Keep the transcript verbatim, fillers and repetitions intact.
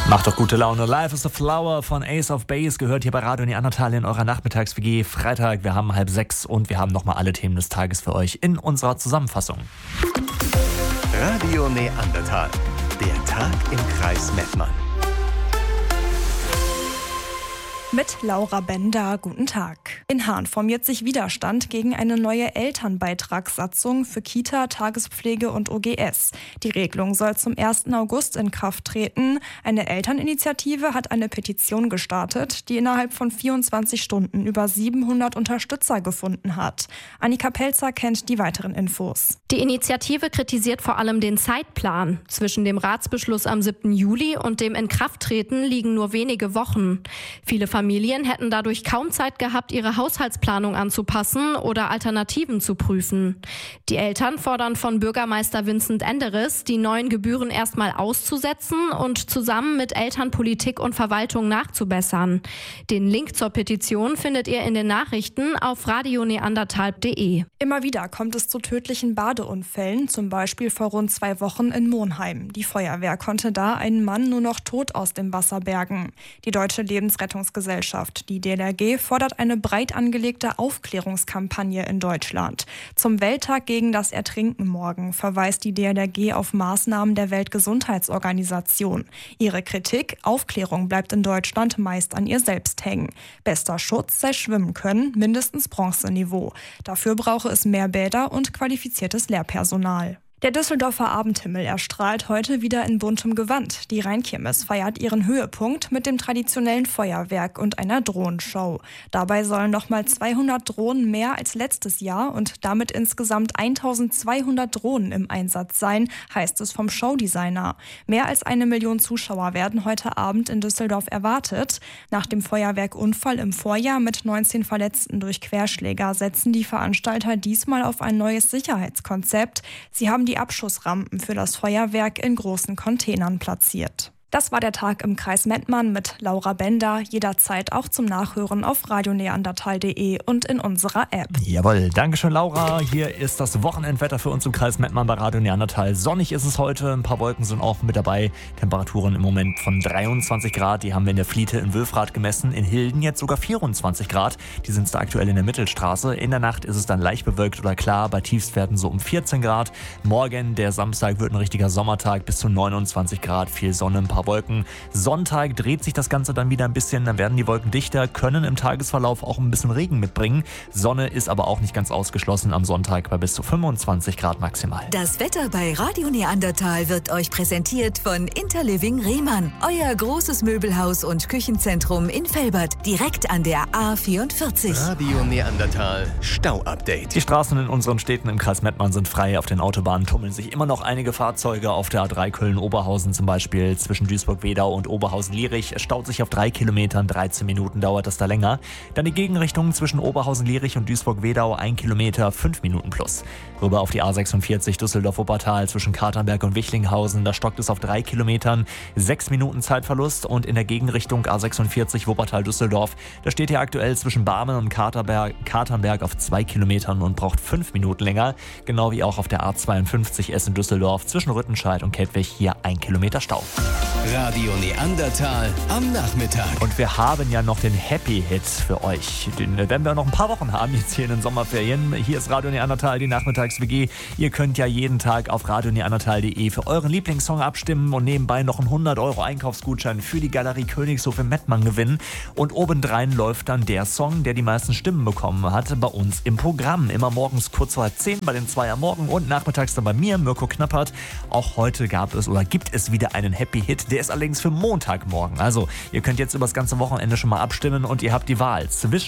Macht doch gute Laune. Life is a Flower von Ace of Base gehört hier bei Radio Neandertal in eurer Nachmittags-W G. Freitag, wir haben halb sechs und wir haben nochmal alle Themen des Tages für euch in unserer Zusammenfassung. Radio Neandertal, der Tag im Kreis Mettmann. Mit Laura Bender, guten Tag. In Hahn formiert sich Widerstand gegen eine neue Elternbeitragssatzung für Kita, Tagespflege und O G S. Die Regelung soll zum ersten August in Kraft treten. Eine Elterninitiative hat eine Petition gestartet, die innerhalb von vierundzwanzig Stunden über siebenhundert Unterstützer gefunden hat. Annika Pelzer kennt die weiteren Infos. Die Initiative kritisiert vor allem den Zeitplan. Zwischen dem Ratsbeschluss am siebten Juli und dem Inkrafttreten liegen nur wenige Wochen. Viele Familien Familien hätten dadurch kaum Zeit gehabt, ihre Haushaltsplanung anzupassen oder Alternativen zu prüfen. Die Eltern fordern von Bürgermeister Vincent Enderes, die neuen Gebühren erstmal auszusetzen und zusammen mit Eltern, Politik und Verwaltung nachzubessern. Den Link zur Petition findet ihr in den Nachrichten auf radio neandertal punkt de. Immer wieder kommt es zu tödlichen Badeunfällen, zum Beispiel vor rund zwei Wochen in Monheim. Die Feuerwehr konnte da einen Mann nur noch tot aus dem Wasser bergen. Die Deutsche Lebensrettungsgesellschaft, die D L R G, fordert eine breit angelegte Aufklärungskampagne in Deutschland. Zum Welttag gegen das Ertrinken morgen verweist die D L R G auf Maßnahmen der Weltgesundheitsorganisation. Ihre Kritik: Aufklärung bleibt in Deutschland meist an ihr selbst hängen. Bester Schutz sei Schwimmen können, mindestens Bronzeniveau. Dafür brauche es mehr Bäder und qualifiziertes Lehrpersonal. Der Düsseldorfer Abendhimmel erstrahlt heute wieder in buntem Gewand. Die Rheinkirmes feiert ihren Höhepunkt mit dem traditionellen Feuerwerk und einer Drohnenshow. Dabei sollen nochmal zweihundert Drohnen mehr als letztes Jahr und damit insgesamt eintausendzweihundert Drohnen im Einsatz sein, heißt es vom Showdesigner. Mehr als eine Million Zuschauer werden heute Abend in Düsseldorf erwartet. Nach dem Feuerwerkunfall im Vorjahr mit neunzehn Verletzten durch Querschläger setzen die Veranstalter diesmal auf ein neues Sicherheitskonzept. Sie haben die Abschussrampen für das Feuerwerk in großen Containern platziert. Das war der Tag im Kreis Mettmann mit Laura Bender. Jederzeit auch zum Nachhören auf radio neandertal punkt de und in unserer App. Jawohl, Dankeschön Laura. Hier ist das Wochenendwetter für uns im Kreis Mettmann bei Radio Neandertal. Sonnig ist es heute, ein paar Wolken sind auch mit dabei. Temperaturen im Moment von dreiundzwanzig Grad, die haben wir in der Fliete in Wülfrath gemessen. In Hilden jetzt sogar vierundzwanzig Grad, die sind da aktuell in der Mittelstraße. In der Nacht ist es dann leicht bewölkt oder klar, bei Tiefstwerten so um vierzehn Grad. Morgen, der Samstag, wird ein richtiger Sommertag, bis zu neunundzwanzig Grad, viel Sonne, ein paar Wolken. Sonntag dreht sich das Ganze dann wieder ein bisschen, dann werden die Wolken dichter, können im Tagesverlauf auch ein bisschen Regen mitbringen. Sonne ist aber auch nicht ganz ausgeschlossen am Sonntag bei bis zu fünfundzwanzig Grad maximal. Das Wetter bei Radio Neandertal wird euch präsentiert von Interliving Rehmann, euer großes Möbelhaus und Küchenzentrum in Velbert, direkt an der A vierundvierzig. Radio Neandertal Stau-Update. Die Straßen in unseren Städten im Kreis Mettmann sind frei. Auf den Autobahnen tummeln sich immer noch einige Fahrzeuge. Auf der A drei Köln-Oberhausen zum Beispiel zwischen Duisburg-Wedau und Oberhausen-Lierich. Es staut sich auf drei Kilometern, dreizehn Minuten dauert das da länger. Dann die Gegenrichtung zwischen Oberhausen-Lierich und Duisburg-Wedau, ein Kilometer, fünf Minuten plus. Rüber auf die A sechsundvierzig Düsseldorf-Wuppertal zwischen Katernberg und Wichlinghausen. Da stockt es auf drei Kilometern, sechs Minuten Zeitverlust. Und in der Gegenrichtung A sechsundvierzig Wuppertal-Düsseldorf, da steht hier aktuell zwischen Barmen und Katernberg, Katernberg auf zwei Kilometern und braucht fünf Minuten länger. Genau wie auch auf der A zweiundfünfzig Essen-Düsseldorf zwischen Rüttenscheid und Kettwig, hier ein Kilometer Stau. Radio Neandertal am Nachmittag. Und wir haben ja noch den Happy Hit für euch. Den werden wir noch ein paar Wochen haben jetzt hier in den Sommerferien. Hier ist Radio Neandertal, die Nachmittags-W G. Ihr könnt ja jeden Tag auf radio neandertal punkt de für euren Lieblingssong abstimmen und nebenbei noch einen hundert Euro Einkaufsgutschein für die Galerie Königshof in Mettmann gewinnen. Und obendrein läuft dann der Song, der die meisten Stimmen bekommen hat, bei uns im Programm. Immer morgens kurz vor halb zehn bei den Zweier Morgen und nachmittags dann bei mir, Mirko Knappert. Auch heute gab es oder gibt es wieder einen Happy Hit. Der ist allerdings für Montagmorgen. Also ihr könnt jetzt über das ganze Wochenende schon mal abstimmen und ihr habt die Wahl zwischen